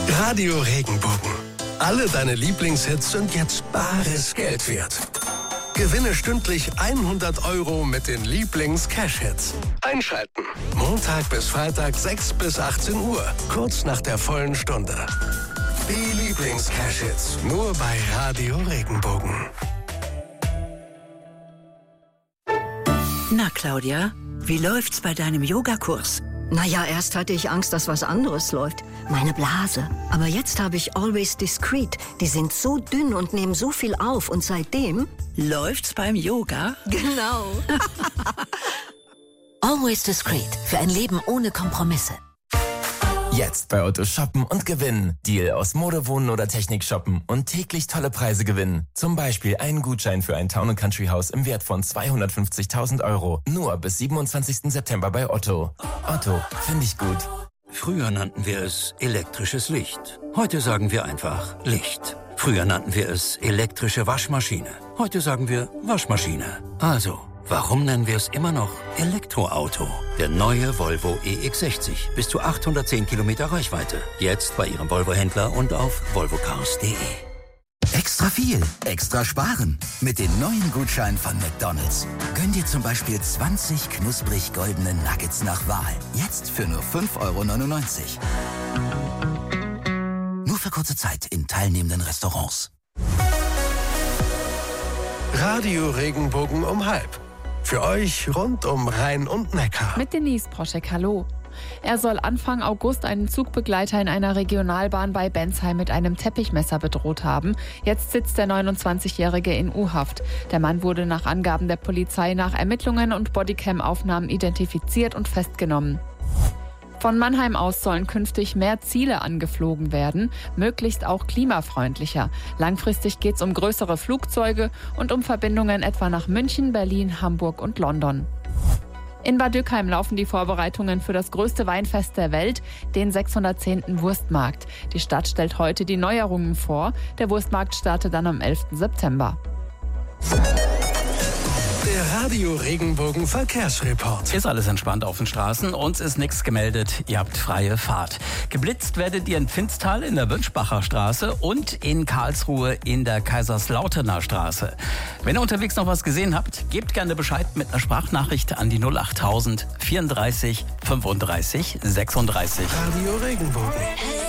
Radio Regenbogen. Alle deine Lieblingshits sind jetzt bares Geld wert. Gewinne stündlich 100 € mit den Lieblings-Cash-Hits. Einschalten. Montag bis Freitag 6 bis 18 Uhr. Kurz nach der vollen Stunde. Die Lieblings-Cash-Hits. Nur bei Radio Regenbogen. Na, Claudia, wie läuft's bei deinem Yogakurs? Naja, erst hatte ich Angst, dass was anderes läuft. Meine Blase. Aber jetzt habe ich Always Discreet. Die sind so dünn und nehmen so viel auf. Und seitdem... Läuft's beim Yoga? Genau. Always Discreet. Für ein Leben ohne Kompromisse. Jetzt bei Otto shoppen und gewinnen. Deal aus Mode, Wohnen oder Technik shoppen und täglich tolle Preise gewinnen. Zum Beispiel einen Gutschein für ein Town & Country Haus im Wert von 250.000 €. Nur bis 27. September bei Otto. Otto, finde ich gut. Früher nannten wir es elektrisches Licht. Heute sagen wir einfach Licht. Früher nannten wir es elektrische Waschmaschine. Heute sagen wir Waschmaschine. Also, warum nennen wir es immer noch Elektroauto? Der neue Volvo EX60. Bis zu 810 Kilometer Reichweite. Jetzt bei Ihrem Volvo-Händler und auf volvocars.de. Extra viel, extra sparen. Mit den neuen Gutscheinen von McDonald's. Gönn dir zum Beispiel 20 knusprig goldene Nuggets nach Wahl. Jetzt für nur 5,99 €. Nur für kurze Zeit in teilnehmenden Restaurants. Radio Regenbogen um 12:30. Für euch rund um Rhein und Neckar. Mit Denise Proschek, hallo. Er soll Anfang August einen Zugbegleiter in einer Regionalbahn bei Bensheim mit einem Teppichmesser bedroht haben. Jetzt sitzt der 29-Jährige in U-Haft. Der Mann wurde nach Angaben der Polizei nach Ermittlungen und Bodycam-Aufnahmen identifiziert und festgenommen. Von Mannheim aus sollen künftig mehr Ziele angeflogen werden, möglichst auch klimafreundlicher. Langfristig geht es um größere Flugzeuge und um Verbindungen etwa nach München, Berlin, Hamburg und London. In Bad Dürkheim laufen die Vorbereitungen für das größte Weinfest der Welt, den 610. Wurstmarkt. Die Stadt stellt heute die Neuerungen vor. Der Wurstmarkt startet dann am 11. September. Der Radio Regenbogen Verkehrsreport. Ist alles entspannt auf den Straßen. Uns ist nichts gemeldet. Ihr habt freie Fahrt. Geblitzt werdet ihr in Pfinztal in der Wünschbacher Straße und in Karlsruhe in der Kaiserslauterner Straße. Wenn ihr unterwegs noch was gesehen habt, gebt gerne Bescheid mit einer Sprachnachricht an die 08000 34 35 36. Radio Regenbogen.